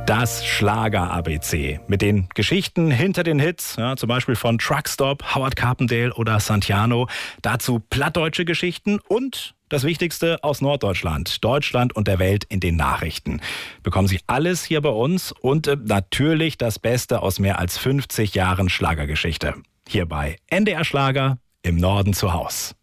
Das Schlager-ABC mit den Geschichten hinter den Hits, ja, zum Beispiel von Truckstop, Howard Carpendale oder Santillano. Dazu plattdeutsche Geschichten und das Wichtigste aus Norddeutschland, Deutschland und der Welt in den Nachrichten. Bekommen Sie alles hier bei uns und natürlich das Beste aus mehr als 50 Jahren Schlagergeschichte. Hier bei NDR Schlager im Norden zu Haus.